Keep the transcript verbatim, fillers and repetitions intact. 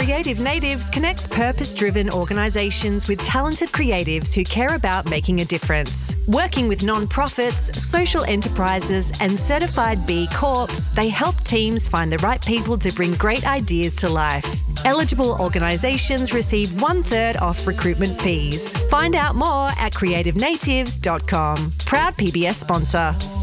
Creative Natives connects purpose-driven organisations with talented creatives who care about making a difference. Working with non-profits, social enterprises and certified B Corps, they help teams find the right people to bring great ideas to life. Eligible organisations receive one-third off recruitment fees. Find out more at creative natives dot com. Proud P B S sponsor.